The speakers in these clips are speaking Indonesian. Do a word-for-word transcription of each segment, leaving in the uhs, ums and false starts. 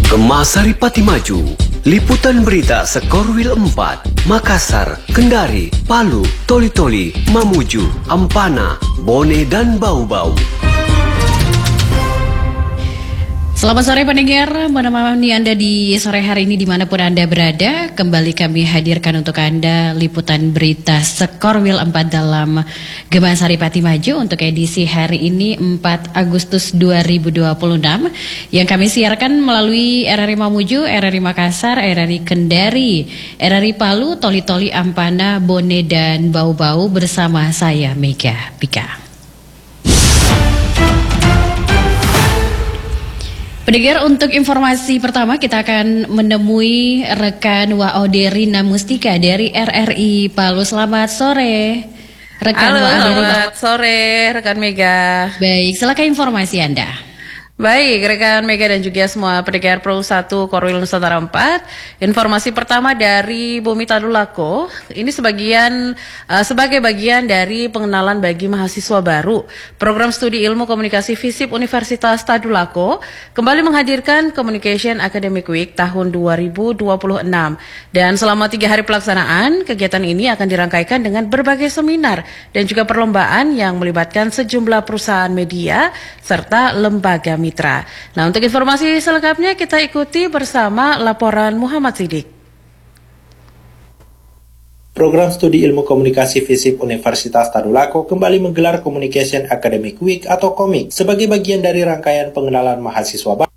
Gema Saripati Maju, liputan berita Sekorwil empat, Makassar, Kendari, Palu, Toli-Toli, Mamuju, Ampana, Bone dan Bau-Bau. Selamat sore pendengar, menemani Anda di sore hari ini dimanapun Anda berada. Kembali kami hadirkan untuk Anda liputan berita Sekorwil empat dalam Gema Saripati Maju untuk edisi hari ini empat Agustus dua ribu dua puluh enam yang kami siarkan melalui R R I Mamuju, R R I Makassar, R R I Kendari, R R I Palu, Toli-Toli, Ampana, Bone dan Bau-Bau bersama saya Mega Pika. Pendengar, untuk informasi pertama kita akan menemui rekan Waode Rina Mustika dari R R I Palu. Selamat sore, rekan Halo, Waode. Selamat sore, rekan Mega. Baik, silakan informasi Anda. Baik, rekan Mega dan juga semua pendengar Pro satu Korwil Nusantara empat. Informasi pertama dari Bumi Tadulako. Ini sebagian uh, sebagai bagian dari pengenalan bagi mahasiswa baru. Program Studi Ilmu Komunikasi FISIP Universitas Tadulako kembali menghadirkan Communication Academic Week tahun dua ribu dua puluh enam. Dan selama tiga hari pelaksanaan, kegiatan ini akan dirangkaikan dengan berbagai seminar dan juga perlombaan yang melibatkan sejumlah perusahaan media serta lembaga mitra. Nah, untuk informasi selengkapnya kita ikuti bersama laporan Muhammad Sidik. Program Studi Ilmu Komunikasi FISIP Universitas Tadulako kembali menggelar Communication Academic Week atau Komik sebagai bagian dari rangkaian pengenalan mahasiswa baru.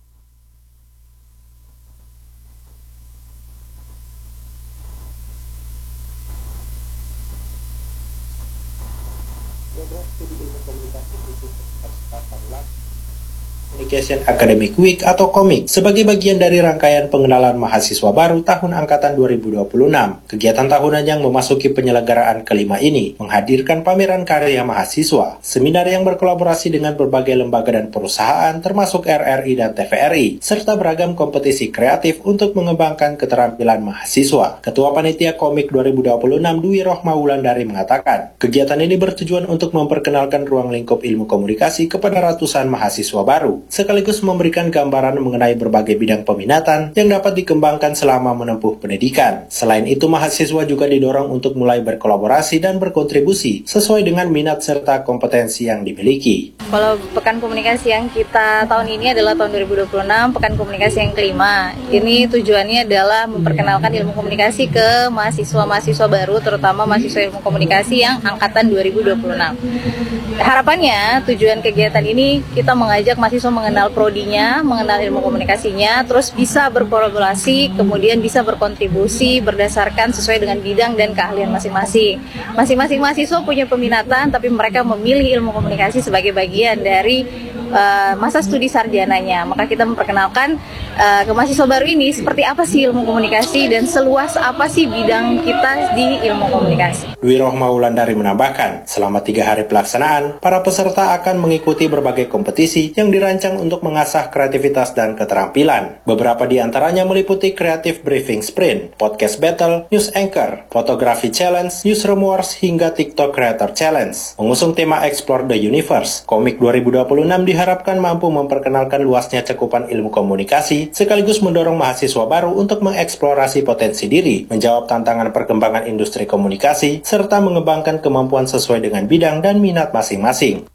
Communication Academic Week atau Komik sebagai bagian dari rangkaian pengenalan mahasiswa baru tahun angkatan dua ribu dua puluh enam. Kegiatan tahunan yang memasuki penyelenggaraan kelima ini menghadirkan pameran karya mahasiswa, seminar yang berkolaborasi dengan berbagai lembaga dan perusahaan termasuk R R I dan T V R I, serta beragam kompetisi kreatif untuk mengembangkan keterampilan mahasiswa. Ketua Panitia Komik dua ribu dua puluh enam Dwi Rohma Wulandari mengatakan, kegiatan ini bertujuan untuk memperkenalkan ruang lingkup ilmu komunikasi kepada ratusan mahasiswa baru, sekaligus memberikan gambaran mengenai berbagai bidang peminatan yang dapat dikembangkan selama menempuh pendidikan. Selain itu, mahasiswa juga didorong untuk mulai berkolaborasi dan berkontribusi sesuai dengan minat serta kompetensi yang dimiliki. Kalau Pekan Komunikasi yang kita tahun ini adalah tahun dua ribu dua puluh enam, Pekan Komunikasi yang kelima. Ini tujuannya adalah memperkenalkan ilmu komunikasi ke mahasiswa-mahasiswa baru, terutama mahasiswa ilmu komunikasi yang angkatan dua ribu dua puluh enam. Harapannya, tujuan kegiatan ini kita mengajak mahasiswa mengenal prodinya, mengenal ilmu komunikasinya, terus bisa berkolaborasi, kemudian bisa berkontribusi berdasarkan sesuai dengan bidang dan keahlian masing-masing. Masing-masing mahasiswa punya peminatan, tapi mereka memilih ilmu komunikasi sebagai bagian dari uh, masa studi sarjananya. Maka kita memperkenalkan uh, ke mahasiswa baru ini seperti apa sih ilmu komunikasi dan seluas apa sih bidang kita di ilmu komunikasi. Dwi Rohma Wulandari menambahkan, selama tiga hari pelaksanaan, para peserta akan mengikuti berbagai kompetisi yang dirancang untuk mengasah kreativitas dan keterampilan. Beberapa di antaranya meliputi Creative Briefing Sprint, Podcast Battle, News Anchor, Fotografi Challenge, Newsroom Wars, hingga TikTok Creator Challenge. Mengusung tema Explore the Universe, Komik dua ribu dua puluh enam diharapkan mampu memperkenalkan luasnya cakupan ilmu komunikasi, sekaligus mendorong mahasiswa baru untuk mengeksplorasi potensi diri, menjawab tantangan perkembangan industri komunikasi, serta mengembangkan kemampuan sesuai dengan bidang dan minat masing-masing.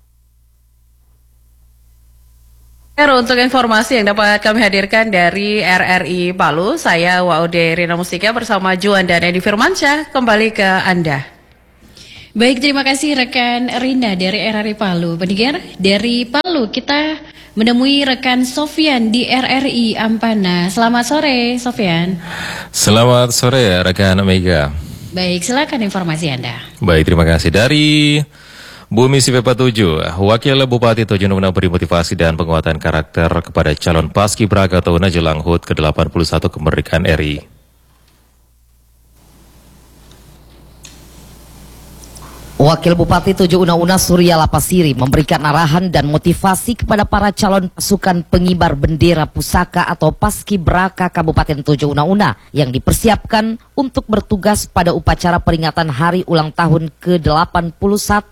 Untuk informasi yang dapat kami hadirkan dari R R I Palu, saya Waode Rina Mustika bersama Juan dan Edi Firmansyah kembali ke Anda. Baik, terima kasih rekan Rina dari R R I Palu. Pendengar, dari Palu kita menemui rekan Sofian di R R I Ampana. Selamat sore, Sofian. Selamat sore, rekan Mega. Baik, silakan informasi Anda. Baik, terima kasih. Dari Bumi C P tujuh, Wakil Bupati Tojo Una beri motivasi dan penguatan karakter kepada calon Paskibraka Tahun jelang H U T ke delapan puluh satu kemerdekaan R I. Wakil Bupati Tojo Una Surya Lapasiri memberikan arahan dan motivasi kepada para calon pasukan pengibar bendera pusaka atau Paskibraka Kabupaten Tojo Una yang dipersiapkan untuk bertugas pada upacara peringatan hari ulang tahun ke delapan puluh satu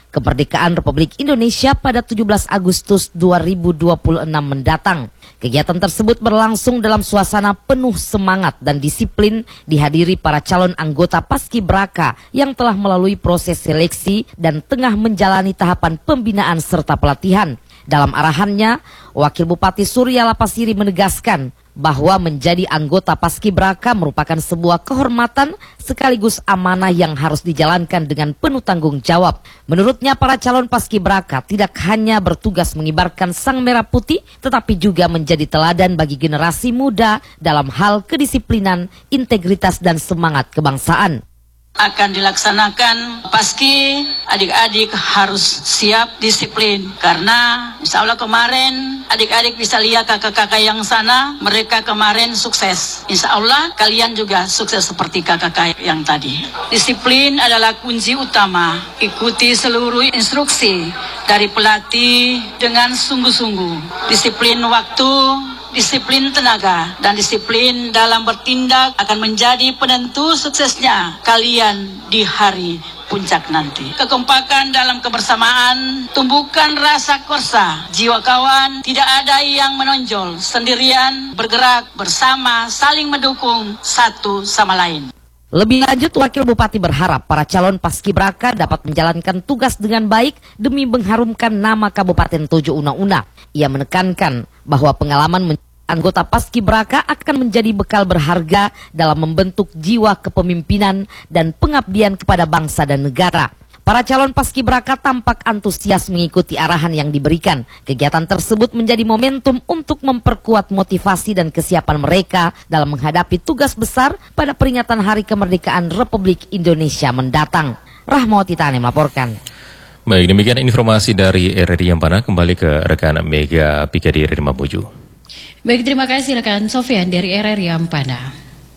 kemerdekaan Republik Indonesia pada tujuh belas Agustus dua ribu dua puluh enam mendatang. Kegiatan tersebut berlangsung dalam suasana penuh semangat dan disiplin, dihadiri para calon anggota Paskibraka yang telah melalui proses seleksi dan tengah menjalani tahapan pembinaan serta pelatihan. Dalam arahannya, Wakil Bupati Surya Lapasiri menegaskan bahwa menjadi anggota Paskibraka merupakan sebuah kehormatan sekaligus amanah yang harus dijalankan dengan penuh tanggung jawab. Menurutnya, para calon Paskibraka tidak hanya bertugas mengibarkan sang merah putih, tetapi juga menjadi teladan bagi generasi muda dalam hal kedisiplinan, integritas, dan semangat kebangsaan. Akan dilaksanakan Paski, adik-adik harus siap disiplin karena insya Allah kemarin adik-adik bisa lihat kakak-kakak yang sana, mereka kemarin sukses. Insya Allah kalian juga sukses seperti kakak-kakak yang tadi. Disiplin adalah kunci utama. Ikuti seluruh instruksi dari pelatih dengan sungguh-sungguh. Disiplin waktu, disiplin tenaga, dan disiplin dalam bertindak akan menjadi penentu suksesnya kalian di hari puncak nanti. Kekompakan dalam kebersamaan, tumbuhkan rasa korsa, jiwa kawan, tidak ada yang menonjol, sendirian, bergerak bersama, saling mendukung satu sama lain. Lebih lanjut, Wakil Bupati berharap para calon Paskibraka dapat menjalankan tugas dengan baik demi mengharumkan nama Kabupaten Tojo Una-Una. Ia menekankan bahwa pengalaman menjadi anggota Paskibraka akan menjadi bekal berharga dalam membentuk jiwa kepemimpinan dan pengabdian kepada bangsa dan negara. Para calon Paskibraka tampak antusias mengikuti arahan yang diberikan. Kegiatan tersebut menjadi momentum untuk memperkuat motivasi dan kesiapan mereka dalam menghadapi tugas besar pada peringatan Hari Kemerdekaan Republik Indonesia mendatang. Rahmawati Tani melaporkan. Baik, demikian informasi dari R R I Ampana. Kembali ke rekan Mega Pika di R R I Mamuju. Baik, terima kasih rekan Sofian dari R R I Ampana.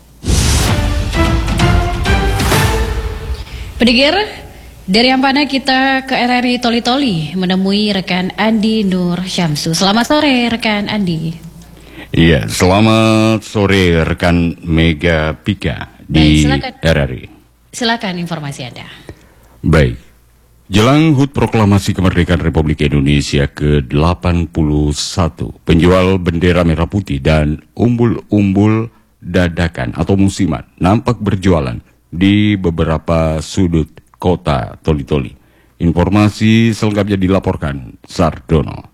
Pendengar, dari Ampana kita ke R R I Toli-Toli menemui rekan Andi Nur Syamsu. Selamat sore rekan Andi. Iya, selamat sore rekan Mega Pika di Baik, R R I. Silakan informasi Anda. Baik. Jelang H U T Proklamasi Kemerdekaan Republik Indonesia ke delapan puluh satu, penjual bendera merah putih dan umbul-umbul dadakan atau musiman nampak berjualan di beberapa sudut kota Toli-Toli. Informasi selengkapnya dilaporkan Sardono.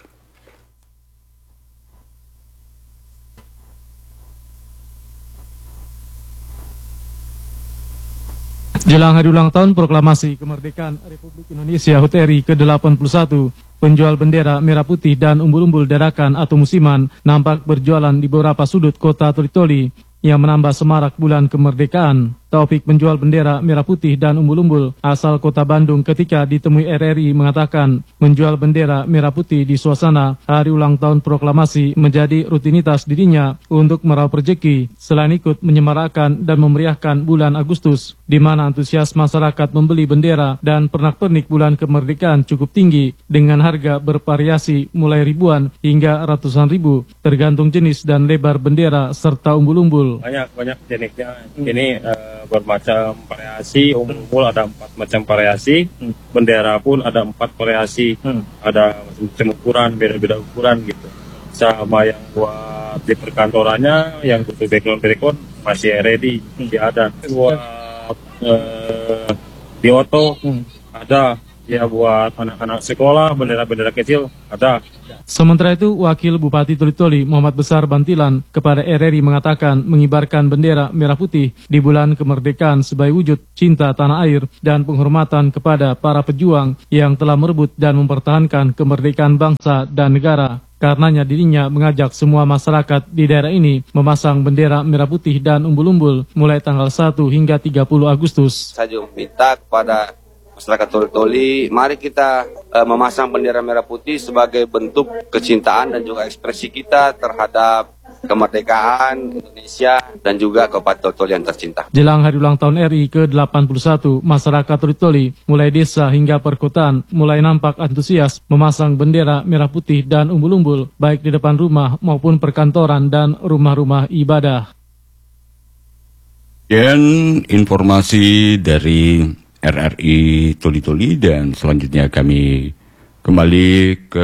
Jelang hari ulang tahun Proklamasi Kemerdekaan Republik Indonesia H U T R I ke delapan puluh satu, penjual bendera merah putih dan umbul-umbul dadakan atau musiman nampak berjualan di beberapa sudut kota Toli-Toli yang menambah semarak bulan kemerdekaan. Taufik, penjual bendera merah putih dan umbul-umbul asal kota Bandung, ketika ditemui R R I mengatakan menjual bendera merah putih di suasana hari ulang tahun proklamasi menjadi rutinitas dirinya untuk meraup rezeki, selain ikut menyemarakkan dan memeriahkan bulan Agustus, di mana antusias masyarakat membeli bendera dan pernak-pernik bulan kemerdekaan cukup tinggi dengan harga bervariasi mulai ribuan hingga ratusan ribu tergantung jenis dan lebar bendera serta umbul-umbul. Banyak banyak jenisnya. Ini uh, bermacam variasi, umbul ada empat macam variasi, hmm. bendera pun ada empat variasi, hmm. ada macam ukuran, beda-beda ukuran gitu. Sama yang buat di perkantorannya, yang untuk background-background masih ready, hmm. masih ada. Buat uh, di oto hmm. ada, ya buat anak-anak sekolah, bendera-bendera kecil ada. Sementara itu, Wakil Bupati Toli-Toli Muhammad Besar Bantilan kepada R R I mengatakan mengibarkan bendera merah putih di bulan kemerdekaan sebagai wujud cinta tanah air dan penghormatan kepada para pejuang yang telah merebut dan mempertahankan kemerdekaan bangsa dan negara. Karenanya dirinya mengajak semua masyarakat di daerah ini memasang bendera merah putih dan umbul-umbul mulai tanggal satu hingga tiga puluh Agustus. Saya juga minta kepada masyarakat Toli-Toli, mari kita uh, memasang bendera merah putih sebagai bentuk kecintaan dan juga ekspresi kita terhadap kemerdekaan Indonesia dan juga Kabupaten Toli-Toli yang tercinta. Jelang hari ulang tahun R I ke delapan puluh satu, masyarakat Toli-Toli mulai desa hingga perkotaan mulai nampak antusias memasang bendera merah putih dan umbul-umbul baik di depan rumah maupun perkantoran dan rumah-rumah ibadah. Dan informasi dari R R I Toli-Toli, dan selanjutnya kami kembali ke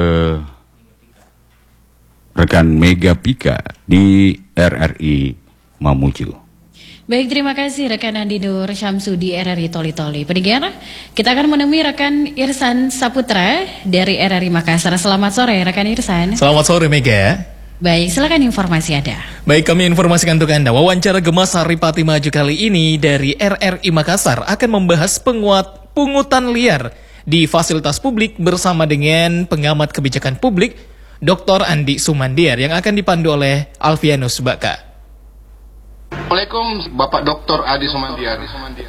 rekan Mega Pika di R R I Mamuju. Baik, terima kasih rekan Andi Nur Syamsu di R R I Toli-Toli. Pendengar, kita akan menemui rekan Irsan Saputra dari R R I Makassar. Selamat sore rekan Irsan. Selamat sore Mega. Baik, silakan informasi Anda. Baik, kami informasikan untuk Anda, wawancara Gemas Saripati Maju kali ini dari R R I Makassar akan membahas penguat pungutan liar di fasilitas publik bersama dengan pengamat kebijakan publik Doktor Andi Sumandiar yang akan dipandu oleh Alfianus Baka. Assalamualaikum Bapak Doktor Adi Sumandiar.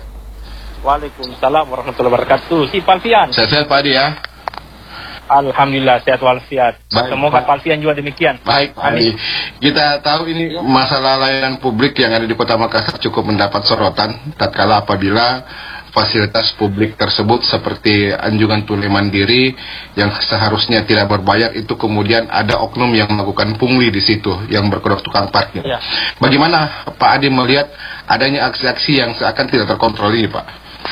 Waalaikumsalam warahmatullahi wabarakatuh. Si Palfian. Sehat Pak Adi ya. Alhamdulillah sehat walafiat. Semoga Palfian juga demikian. Baik Pak Adi. Kita tahu ini masalah layanan publik yang ada di Kota Makassar cukup mendapat sorotan tatkala apabila fasilitas publik tersebut seperti Anjungan Tuli Mandiri yang seharusnya tidak berbayar itu kemudian ada oknum yang melakukan pungli di situ yang berkedok tukang parkir. Ya. Bagaimana Pak Adi melihat adanya aksi-aksi yang seakan tidak terkontrol ini, Pak?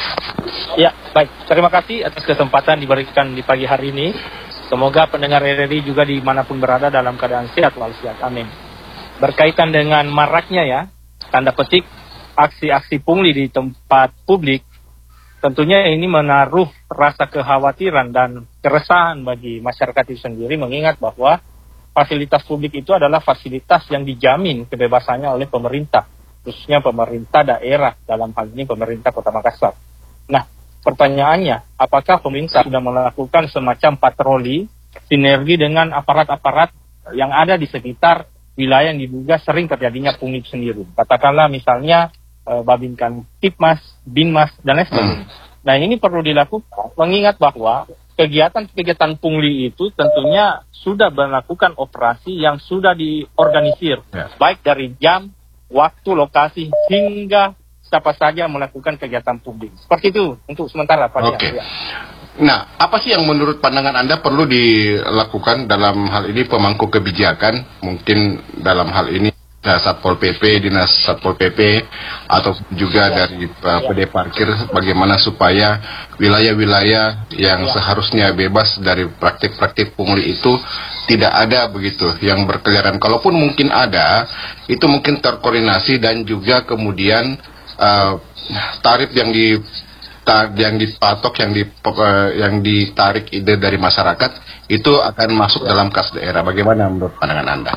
Ya, baik. Terima kasih atas kesempatan diberikan di pagi hari ini. Semoga pendengar R R I juga dimanapun berada dalam keadaan sehat walafiat. Amin. Berkaitan dengan maraknya ya, tanda petik, aksi-aksi pungli di tempat publik, tentunya ini menaruh rasa kekhawatiran dan keresahan bagi masyarakat itu sendiri, mengingat bahwa fasilitas publik itu adalah fasilitas yang dijamin kebebasannya oleh pemerintah, khususnya pemerintah daerah, dalam hal ini pemerintah Kota Makassar. Nah, pertanyaannya, apakah pemerintah sudah melakukan semacam patroli, sinergi dengan aparat-aparat yang ada di sekitar wilayah yang diduga sering terjadinya pungli sendiri? Katakanlah misalnya Babinkan Tipmas, Binmas, dan lain sebagainya. Nah, ini perlu dilakukan, mengingat bahwa kegiatan-kegiatan pungli itu tentunya sudah melakukan operasi yang sudah diorganisir, ya. Baik dari jam, waktu, lokasi, hingga siapa saja melakukan kegiatan publik. Seperti itu untuk sementara, Pak. Oke. Ya. Nah, apa sih yang menurut pandangan Anda perlu dilakukan dalam hal ini pemangku kebijakan, mungkin dalam hal ini Satpol P P, Dinas Satpol P P, atau juga dari uh, P D Parkir, bagaimana supaya wilayah-wilayah yang seharusnya bebas dari praktik-praktik pungli itu tidak ada begitu yang berkeliaran. Kalaupun mungkin ada, itu mungkin terkoordinasi dan juga kemudian uh, tarif yang di yang dipatok, yang di uh, yang ditarik ide dari masyarakat itu akan masuk dalam kas daerah. Bagaimana menurut pandangan Anda?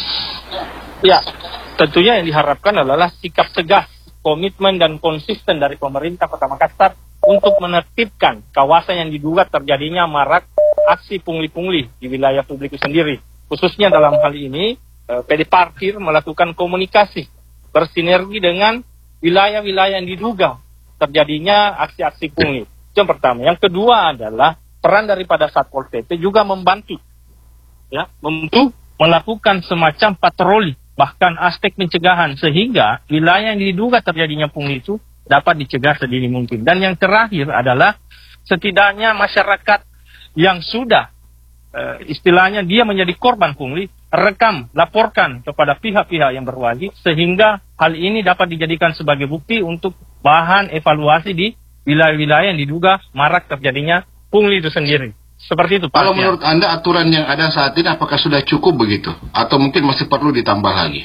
Ya, tentunya yang diharapkan adalah sikap tegas, komitmen dan konsisten dari pemerintah Kota Makassar untuk menertibkan kawasan yang diduga terjadinya marak aksi pungli-pungli di wilayah publik itu sendiri. Khususnya dalam hal ini, P D Parkir melakukan komunikasi bersinergi dengan wilayah-wilayah yang diduga terjadinya aksi-aksi pungli. Itu yang pertama. Yang kedua adalah peran daripada Satpol P P juga membantu, ya, untuk melakukan semacam patroli, bahkan aspek pencegahan, sehingga wilayah yang diduga terjadinya pungli itu dapat dicegah sedini mungkin. Dan yang terakhir adalah setidaknya masyarakat yang sudah e, istilahnya dia menjadi korban pungli, rekam, laporkan kepada pihak-pihak yang berwajib, sehingga hal ini dapat dijadikan sebagai bukti untuk bahan evaluasi di wilayah-wilayah yang diduga marak terjadinya pungli itu sendiri. Seperti itu, Pak. Kalau menurut Anda aturan yang ada saat ini apakah sudah cukup begitu? Atau mungkin masih perlu ditambah lagi?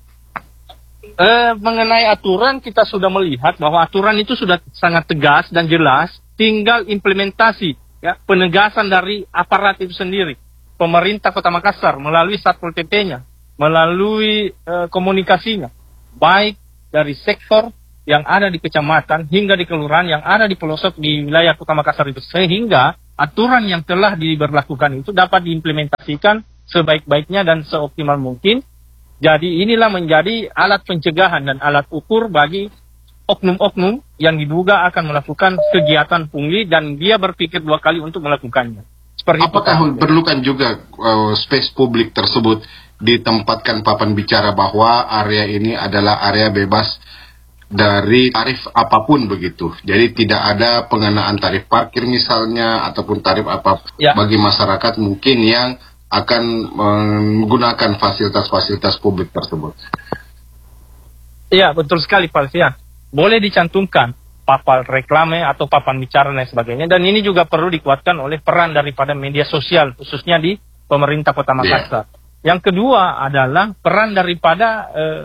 Eh, mengenai aturan, kita sudah melihat bahwa aturan itu sudah sangat tegas dan jelas, tinggal implementasi, ya, penegasan dari aparat itu sendiri. Pemerintah Kota Makassar melalui Satpol P P-nya, melalui eh, komunikasinya, baik dari sektor yang ada di kecamatan hingga di kelurahan yang ada di pelosok di wilayah Kota Makassar itu, sehingga aturan yang telah diberlakukan itu dapat diimplementasikan sebaik-baiknya dan seoptimal mungkin. Jadi inilah menjadi alat pencegahan dan alat ukur bagi oknum-oknum yang diduga akan melakukan kegiatan pungli dan dia berpikir dua kali untuk melakukannya. Seperti Apakah itu, perlukan juga uh, space publik tersebut ditempatkan papan bicara bahwa area ini adalah area bebas dari tarif apapun begitu. Jadi tidak ada pengenaan tarif parkir misalnya ataupun tarif apa ya. Bagi masyarakat mungkin yang akan menggunakan fasilitas-fasilitas publik tersebut. Iya, betul sekali Pak Alfian. Boleh dicantumkan papan reklame atau papan bicara dan sebagainya. Dan ini juga perlu dikuatkan oleh peran daripada media sosial, khususnya di pemerintah Kota Makassar. Yeah. Yang kedua adalah peran daripada eh,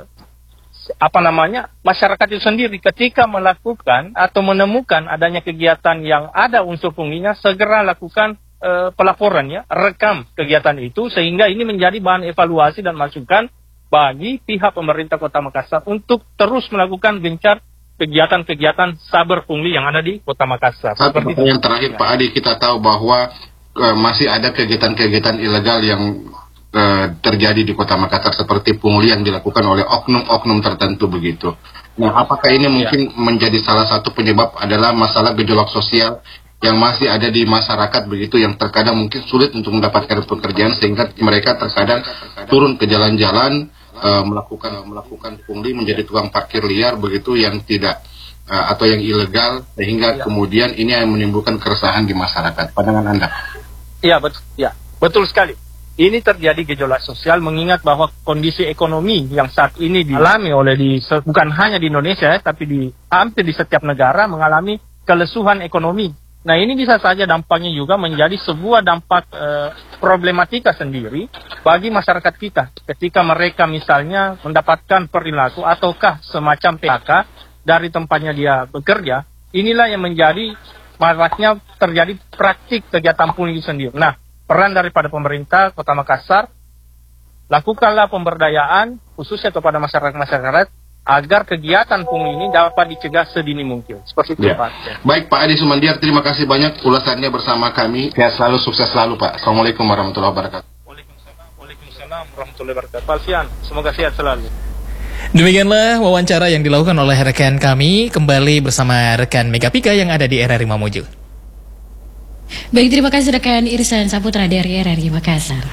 apa namanya masyarakat itu sendiri ketika melakukan atau menemukan adanya kegiatan yang ada unsur punglinya, segera lakukan eh, pelaporan ya, rekam kegiatan itu sehingga ini menjadi bahan evaluasi dan masukan bagi pihak pemerintah Kota Makassar untuk terus melakukan gencar kegiatan-kegiatan saber pungli yang ada di Kota Makassar. Satu pertanyaan terakhir Pak Adi, kita tahu bahwa uh, masih ada kegiatan-kegiatan ilegal yang uh, terjadi di Kota Makassar seperti pungli yang dilakukan oleh oknum-oknum tertentu begitu. Nah, apakah ini mungkin ya. menjadi salah satu penyebab adalah masalah gejolak sosial yang masih ada di masyarakat begitu, yang terkadang mungkin sulit untuk mendapatkan pekerjaan sehingga mereka terkadang turun ke jalan-jalan Uh, melakukan melakukan pungli, menjadi tukang parkir liar begitu yang tidak uh, atau yang ilegal sehingga ya. kemudian ini yang menimbulkan keresahan di masyarakat. Pandangan Anda? Iya betul, ya betul sekali. Ini terjadi gejolak sosial mengingat bahwa kondisi ekonomi yang saat ini dialami oleh di bukan hanya di Indonesia tapi di hampir di setiap negara mengalami kelesuhan ekonomi. Nah ini bisa saja dampaknya juga menjadi sebuah dampak e, problematika sendiri bagi masyarakat kita ketika mereka misalnya mendapatkan perilaku ataukah semacam P H K dari tempatnya dia bekerja. Inilah yang menjadi maraknya terjadi praktik kegiatan pungli sendiri. Nah peran daripada pemerintah Kota Makassar, lakukanlah pemberdayaan khususnya kepada masyarakat-masyarakat agar kegiatan pungli ini dapat dicegah sedini mungkin. Seperti itu, ya. Pak. Baik, Pak Adi Sumandiar, terima kasih banyak ulasannya bersama kami. Sehat selalu, sukses selalu, Pak. Assalamualaikum warahmatullahi wabarakatuh. Waalaikumsalam, Waalaikumsalam warahmatullahi wabarakatuh. Pak Alfian, semoga sehat selalu. Demikianlah wawancara yang dilakukan oleh rekan kami kembali bersama rekan Megapika yang ada di R R I Mamuju. Baik, terima kasih rekan Irsan Saputra dari R R I Makassar.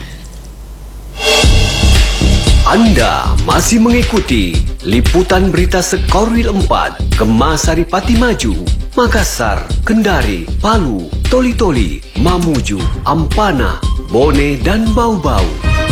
Anda masih mengikuti liputan berita Sekorwil empat, Gemasari Pati Maju, Makassar, Kendari, Palu, Toli-Toli, Mamuju, Ampana, Bone, dan Bau-Bau.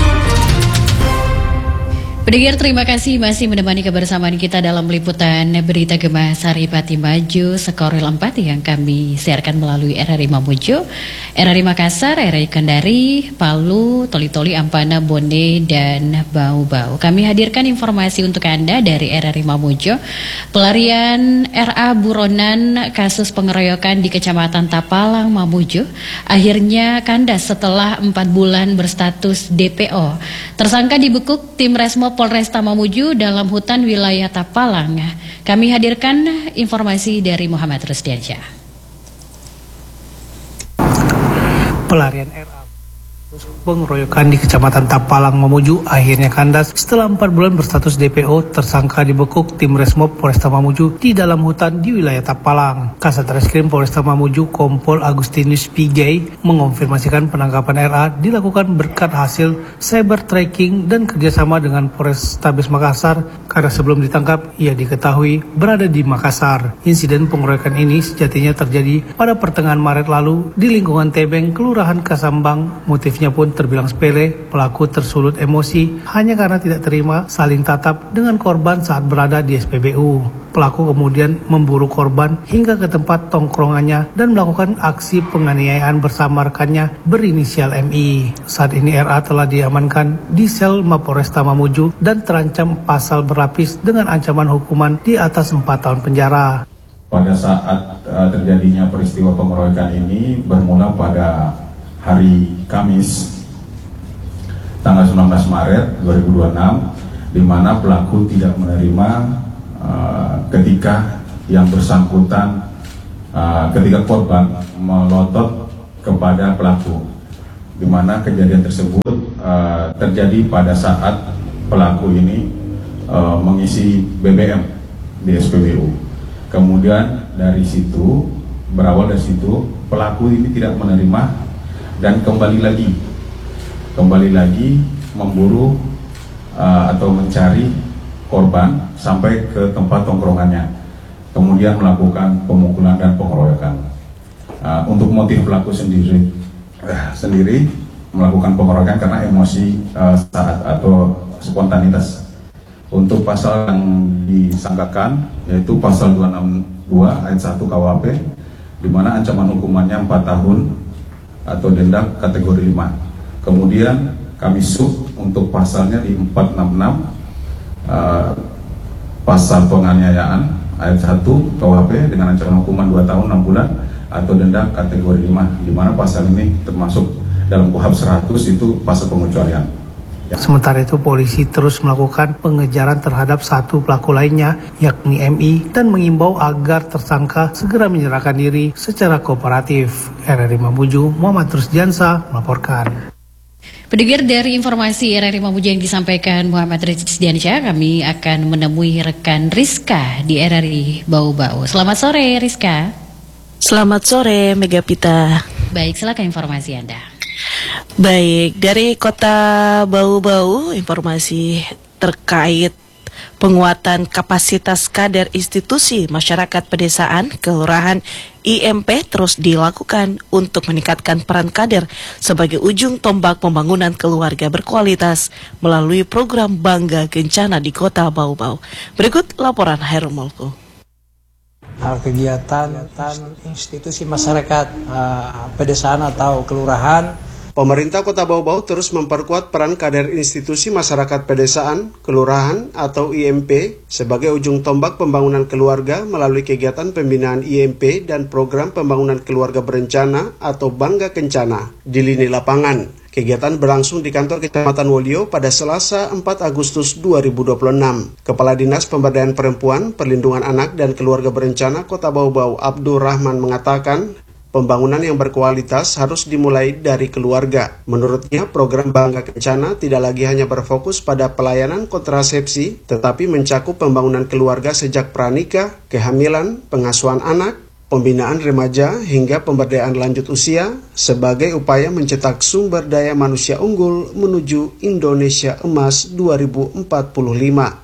Pendengar, terima kasih masih menemani kebersamaan kita dalam liputan berita Gemasari Pati Maju Sekorwil empat yang kami siarkan melalui R R I Mamuju, R R I Makassar, R R I Kendari, Palu, Toli-Toli, Ampana, Bone, dan Bau-Bau. Kami hadirkan informasi untuk Anda dari R R I Mamuju. Pelarian R A buronan kasus pengeroyokan di Kecamatan Tapalang, Mamuju akhirnya kandas setelah empat bulan berstatus D P O. Tersangka dibekuk tim Resmo Polresta Mamuju dalam hutan wilayah Tapalang. Kami hadirkan informasi dari Muhammad Rusdiansyah. Pelarian R A pengeroyokan di Kecamatan Tapalang, Mamuju akhirnya kandas setelah empat bulan berstatus D P O. Tersangka dibekuk tim Resmob Polresta Mamuju di dalam hutan di wilayah Tapalang. Kasat Reskrim Polresta Mamuju Kompol Agustinus P J mengonfirmasikan penangkapan R A dilakukan berkat hasil cyber tracking dan kerjasama dengan Polrestabes Makassar, karena sebelum ditangkap ia diketahui berada di Makassar. Insiden pengeroyokan ini sejatinya terjadi pada pertengahan Maret lalu di lingkungan Tebeng, Kelurahan Kasambang. Motifnya pun terbilang sepele. Pelaku tersulut emosi hanya karena tidak terima saling tatap dengan korban saat berada di S P B U. Pelaku kemudian memburu korban hingga ke tempat tongkrongannya dan melakukan aksi penganiayaan bersama rekannya berinisial M I. Saat ini R A telah diamankan di sel Mapolresta Mamuju dan terancam pasal berlapis dengan ancaman hukuman di atas empat tahun penjara. Pada saat uh, terjadinya peristiwa pengeroyokan ini bermula pada hari Kamis tanggal sembilan belas Maret dua ribu dua puluh enam, di mana pelaku tidak menerima uh, ketika yang bersangkutan uh, ketika korban melotot kepada pelaku, di mana kejadian tersebut uh, terjadi pada saat pelaku ini uh, mengisi B B M di S P B U. Kemudian dari situ, berawal dari situ pelaku ini tidak menerima dan kembali lagi kembali lagi memburu uh, atau mencari korban sampai ke tempat tongkrongannya, kemudian melakukan pemukulan dan pengeroyokan. Uh, untuk motif pelaku sendiri uh, sendiri melakukan pengeroyokan karena emosi uh, saat atau spontanitas Untuk pasal yang disangkakan yaitu pasal dua enam dua ayat satu K U H P, di mana ancaman hukumannya empat tahun atau denda kategori lima. Kemudian kami sub untuk pasalnya di empat enam enam uh, pasal penganiayaan ayat satu K U H P dengan ancaman hukuman dua tahun enam bulan atau denda kategori lima, di mana pasal ini termasuk dalam K U H P seratus itu pasal pengecualian. Sementara itu polisi terus melakukan pengejaran terhadap satu pelaku lainnya yakni M I dan mengimbau agar tersangka segera menyerahkan diri secara kooperatif. R R I Mamuju, Muhammad Rusdiansa melaporkan. Pendengar, dari informasi R R I Mamuju yang disampaikan Muhammad Rusdiansa, kami akan menemui rekan Rizka di R R I Bau-Bau. Selamat sore Rizka. Selamat sore Megapita. Baik, silakan informasi Anda. Baik, dari Kota Bau-Bau, informasi terkait penguatan kapasitas kader institusi masyarakat pedesaan, kelurahan, I M P terus dilakukan untuk meningkatkan peran kader sebagai ujung tombak pembangunan keluarga berkualitas melalui program Bangga Kencana di Kota Bau-Bau. Berikut laporan Hairul Mulku. Kegiatan institusi masyarakat uh, pedesaan atau kelurahan. Pemerintah Kota Bau-Bau terus memperkuat peran kader institusi masyarakat pedesaan, kelurahan atau I M P sebagai ujung tombak pembangunan keluarga melalui kegiatan pembinaan I M P dan program pembangunan keluarga berencana atau Bangga Kencana di lini lapangan. Kegiatan berlangsung di kantor Kecamatan Wolio pada Selasa empat Agustus dua ribu dua puluh enam. Kepala Dinas Pemberdayaan Perempuan, Perlindungan Anak dan Keluarga Berencana Kota Bau-Bau Abdur Rahman mengatakan, pembangunan yang berkualitas harus dimulai dari keluarga. Menurutnya, program Bangga Kencana tidak lagi hanya berfokus pada pelayanan kontrasepsi, tetapi mencakup pembangunan keluarga sejak pranikah, kehamilan, pengasuhan anak, pembinaan remaja, hingga pemberdayaan lanjut usia sebagai upaya mencetak sumber daya manusia unggul menuju Indonesia Emas dua ribu empat puluh lima.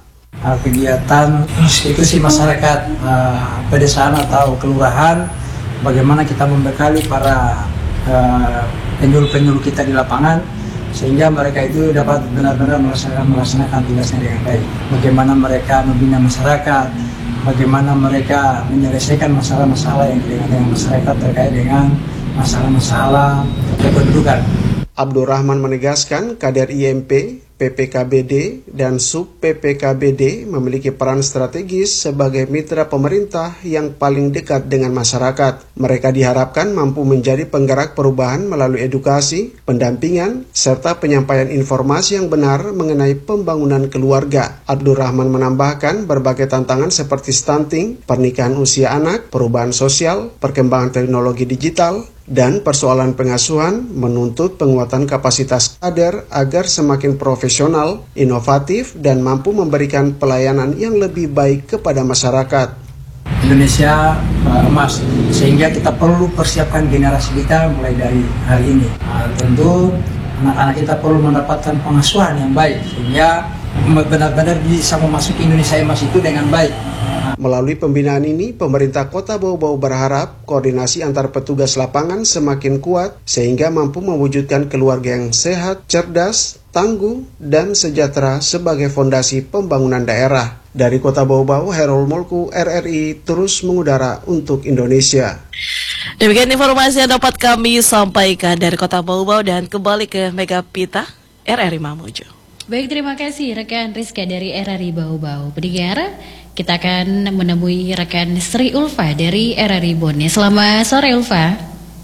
Kegiatan institusi masyarakat uh, pedesaan atau kelurahan, bagaimana kita membekali para uh, penyuluh-penyuluh kita di lapangan sehingga mereka itu dapat benar-benar melaksanakan, melaksanakan tugasnya dengan baik. Bagaimana mereka membina masyarakat, bagaimana mereka menyelesaikan masalah-masalah yang terkait dengan masyarakat terkait dengan masalah-masalah kependudukan. Abdur Rahman menegaskan kader I M P, P P K B D, dan Sub P P K B D memiliki peran strategis sebagai mitra pemerintah yang paling dekat dengan masyarakat. Mereka diharapkan mampu menjadi penggerak perubahan melalui edukasi, pendampingan, serta penyampaian informasi yang benar mengenai pembangunan keluarga. Abdur Rahman menambahkan berbagai tantangan seperti stunting, pernikahan usia anak, perubahan sosial, perkembangan teknologi digital, dan persoalan pengasuhan menuntut penguatan kapasitas kader agar semakin profesional, inovatif, dan mampu memberikan pelayanan yang lebih baik kepada masyarakat. Indonesia uh, emas, sehingga kita perlu persiapkan generasi kita mulai dari hari ini. Uh, tentu anak-anak kita perlu mendapatkan pengasuhan yang baik sehingga benar-benar bisa memasuki Indonesia emas itu dengan baik. Melalui pembinaan ini, pemerintah Kota Bau-Bau berharap koordinasi antar petugas lapangan semakin kuat sehingga mampu mewujudkan keluarga yang sehat, cerdas, tangguh, dan sejahtera sebagai fondasi pembangunan daerah. Dari Kota Bau-Bau, Hairul Mulku, R R I terus mengudara untuk Indonesia. Demikian informasi yang dapat kami sampaikan dari Kota Bau-Bau, dan kembali ke Megapita R R I Mamuju. Baik, terima kasih rekan Rizka dari R R I Bau-Bau. Pendengar, kita akan menemui rekan Sri Ulfa dari R R I Bone. Selamat sore Ulfa.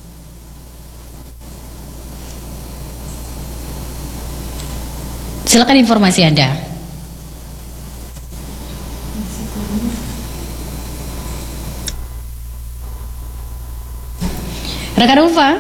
Silakan informasi Anda. Rekan Ulfa.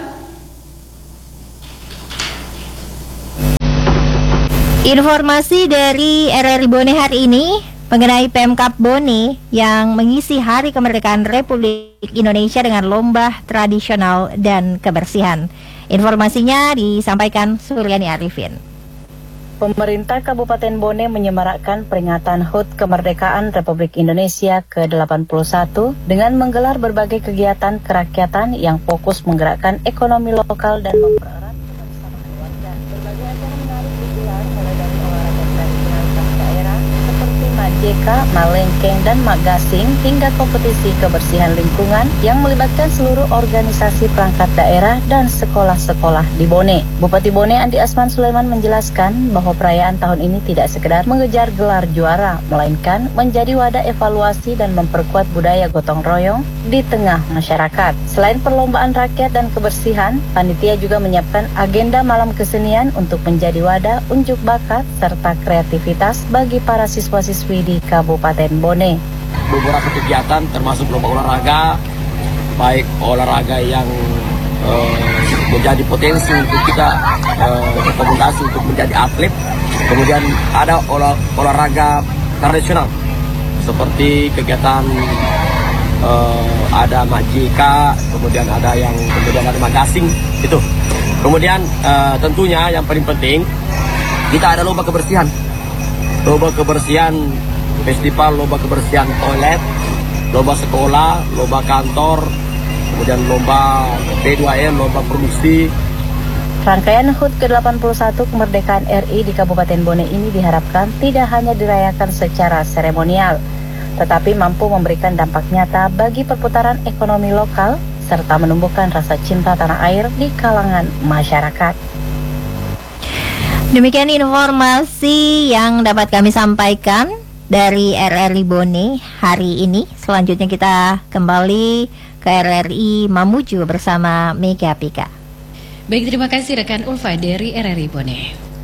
Informasi dari R R I Bone hari ini mengenai Pemkab Bone yang mengisi Hari Kemerdekaan Republik Indonesia dengan lomba tradisional dan kebersihan. Informasinya disampaikan Suryani Arifin. Pemerintah Kabupaten Bone menyemarakkan peringatan H U T Kemerdekaan Republik Indonesia ke delapan puluh satu dengan menggelar berbagai kegiatan kerakyatan yang fokus menggerakkan ekonomi lokal dan mempererat kebersamaan warga. Berbagai acara menarik digelar mulai dari olahraga tradisional khas daerah seperti J K, Malengkeng, dan Magasing hingga kompetisi kebersihan lingkungan yang melibatkan seluruh organisasi perangkat daerah dan sekolah-sekolah di Bone. Bupati Bone Andi Asman Sulaiman menjelaskan bahwa perayaan tahun ini tidak sekedar mengejar gelar juara, melainkan menjadi wadah evaluasi dan memperkuat budaya gotong royong di tengah masyarakat. Selain perlombaan rakyat dan kebersihan, panitia juga menyiapkan agenda malam kesenian untuk menjadi wadah unjuk bakat serta kreativitas bagi para siswa-siswi di Kabupaten Bone. Beberapa kegiatan termasuk lomba olahraga, baik olahraga yang uh, menjadi potensi untuk kita uh, berkomunikasi untuk menjadi atlet, kemudian ada olah, olahraga tradisional seperti kegiatan uh, ada Majika, kemudian ada yang kemudian ada Magasing itu. Kemudian uh, tentunya yang paling penting kita ada lomba kebersihan, lomba kebersihan festival, lomba kebersihan toilet, lomba sekolah, lomba kantor, kemudian lomba P dua M, lomba produksi. Rangkaian H U T ke delapan puluh satu kemerdekaan R I di Kabupaten Bone ini diharapkan tidak hanya dirayakan secara seremonial, tetapi mampu memberikan dampak nyata bagi perputaran ekonomi lokal serta menumbuhkan rasa cinta tanah air di kalangan masyarakat. Demikian informasi yang dapat kami sampaikan dari R R I Bone hari ini. Selanjutnya kita kembali ke R R I Mamuju bersama Mega Pika. Baik, terima kasih rekan Ulfa dari R R I Bone.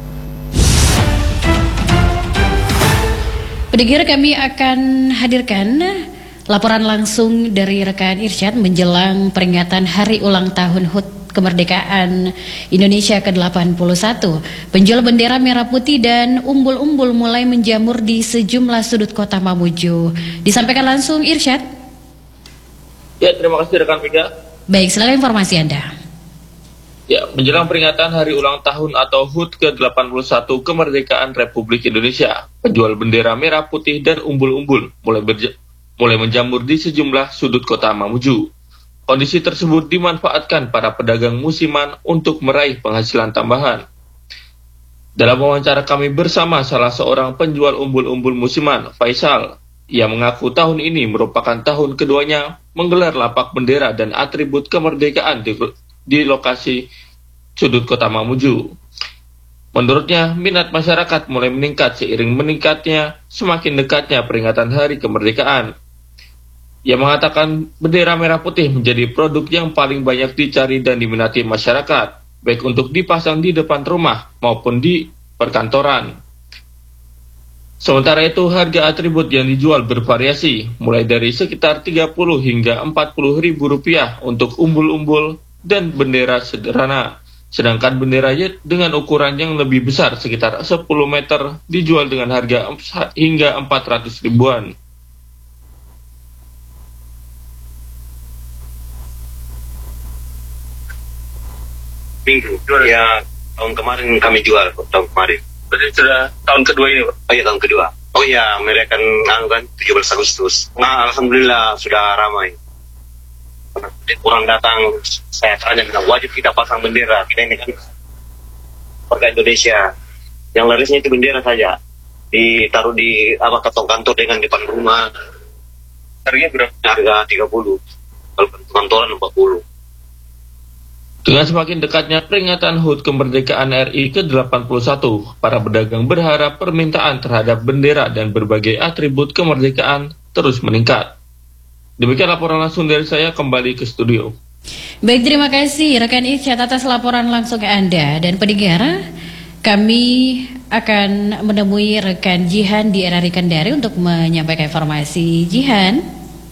Pendengar, kami akan hadirkan laporan langsung dari rekan Irsyad menjelang peringatan Hari Ulang Tahun H U T Kemerdekaan Indonesia ke delapan puluh satu. Penjual bendera merah putih dan umbul-umbul mulai menjamur di sejumlah sudut kota Mamuju. Disampaikan langsung Irsyad. Ya, terima kasih rekan Vega. Baik, silakan informasi Anda. Ya, menjelang peringatan Hari Ulang Tahun atau H U T ke delapan puluh satu Kemerdekaan Republik Indonesia, penjual bendera merah putih dan umbul-umbul mulai berja- mulai menjamur di sejumlah sudut kota Mamuju. Kondisi tersebut dimanfaatkan para pedagang musiman untuk meraih penghasilan tambahan. Dalam wawancara kami bersama salah seorang penjual umbul-umbul musiman, Faisal, ia mengaku tahun ini merupakan tahun keduanya menggelar lapak bendera dan atribut kemerdekaan di, di lokasi sudut kota Mamuju. Menurutnya, minat masyarakat mulai meningkat seiring meningkatnya semakin dekatnya peringatan Hari Kemerdekaan. Ia mengatakan bendera merah putih menjadi produk yang paling banyak dicari dan diminati masyarakat, baik untuk dipasang di depan rumah maupun di perkantoran. Sementara itu, harga atribut yang dijual bervariasi, mulai dari sekitar tiga puluh hingga empat puluh ribu rupiah untuk umbul-umbul dan bendera sederhana. Sedangkan bendera dengan ukuran yang lebih besar sekitar sepuluh meter dijual dengan harga hingga empat ratus ribuan. Minggu, ya tahun kemarin kami jual, tahun kemarin. Berarti sudah tahun kedua ini, Pak? Oh iya, tahun kedua. Oh iya, merayakan anu kan tujuh belas Agustus. Nah, alhamdulillah sudah ramai. Kurang datang, saya tanya bilang wajib kita pasang bendera. Kita ini kan warga Indonesia. Yang larisnya itu bendera saja. Ditaruh di apa kantor-kantor dengan depan rumah. Harganya berapa? Harga tiga puluh. Kalau kantoran empat puluh. Dengan semakin dekatnya peringatan H U T Kemerdekaan R I ke delapan puluh satu, para pedagang berharap permintaan terhadap bendera dan berbagai atribut kemerdekaan terus meningkat. Demikian laporan langsung dari saya, kembali ke studio. Baik, terima kasih rekan Irsyad atas laporan langsung ke Anda. Dan pendengar, kami akan menemui rekan Jihan di R R I Kendari untuk menyampaikan informasi. Jihan.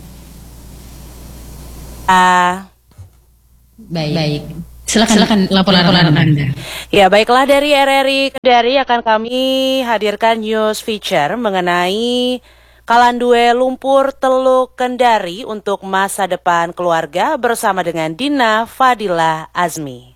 Uh. Baik. Baik. Silakan, silakan laporan, laporan Anda. Ya, baiklah, dari R R I Kendari akan kami hadirkan news feature mengenai Kalandue Lumpur Teluk Kendari untuk masa depan keluarga bersama dengan Dina Fadila Azmi.